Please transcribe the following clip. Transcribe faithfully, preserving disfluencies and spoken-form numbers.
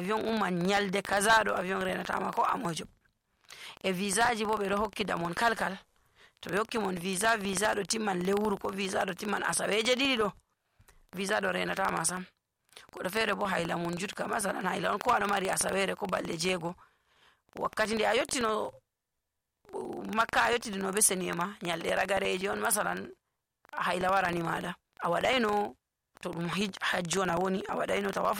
avion umman nyalde kaza do avion renatama ko amojo e visa ji bo be do hokki damon kalkal to be hokki mon visa visa do timman lewru ko visa do timman asaweje didi do visa do renatama sam ko do fere bo hayla mun jutka masalan hayla on ko ana mari asawere ko balde jego wakkati ndi a yottino makka a yottino be senima nyalde ragareji on masalan hayla warani mada a wadayno to dum hajjona woni a wadayno tawaf